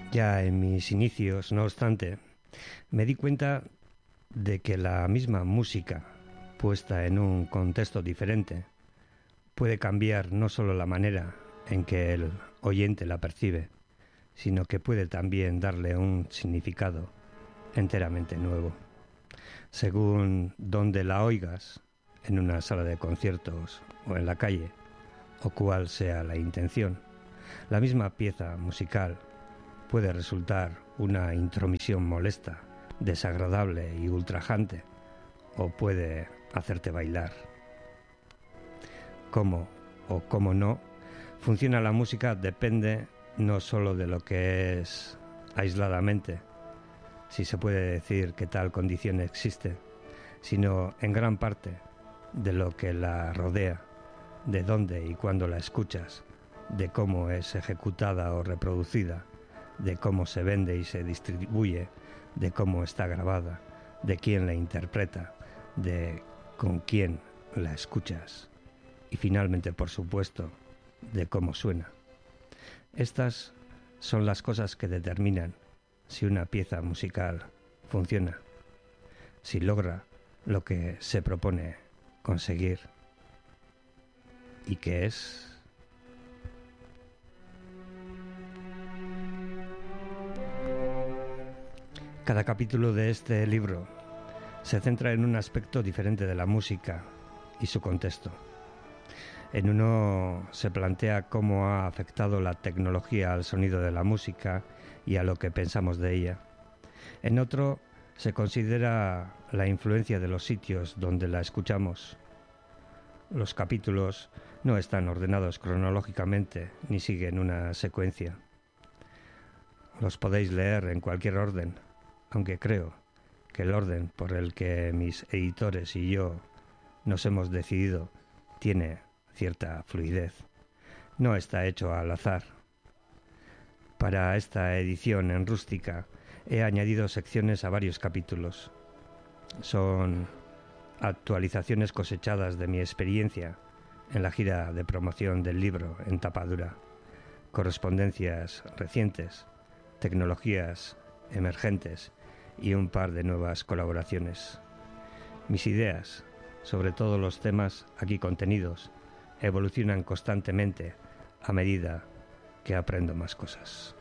Ya en mis inicios, no obstante, me di cuenta de que la misma música, puesta en un contexto diferente, puede cambiar no solo la manera en que el oyente la percibe, sino que puede también darle un significado enteramente nuevo. Según donde la oigas, en una sala de conciertos o en la calle, o cuál sea la intención, la misma pieza musical puede resultar una intromisión molesta, desagradable y ultrajante, o puede hacerte bailar. Cómo o cómo no funciona la música depende no solo de lo que es aisladamente, si se puede decir que tal condición existe, sino en gran parte de lo que la rodea, de dónde y cuándo la escuchas, de cómo es ejecutada o reproducida, de cómo se vende y se distribuye, de cómo está grabada, de quién la interpreta, de con quién la escuchas y finalmente, por supuesto, de cómo suena. Estas son las cosas que determinan si una pieza musical funciona, si logra lo que se propone conseguir y que es... Cada capítulo de este libro se centra en un aspecto diferente de la música y su contexto. En uno se plantea cómo ha afectado la tecnología al sonido de la música y a lo que pensamos de ella. En otro se considera la influencia de los sitios donde la escuchamos. Los capítulos no están ordenados cronológicamente ni siguen una secuencia. Los podéis leer en cualquier orden, aunque creo que el orden por el que mis editores y yo nos hemos decidido tiene cierta fluidez. No está hecho al azar. Para esta edición en rústica he añadido secciones a varios capítulos. Son actualizaciones cosechadas de mi experiencia en la gira de promoción del libro en tapa dura, correspondencias recientes, tecnologías emergentes y un par de nuevas colaboraciones. Mis ideas sobre todos los temas aquí contenidos evolucionan constantemente a medida que aprendo más cosas.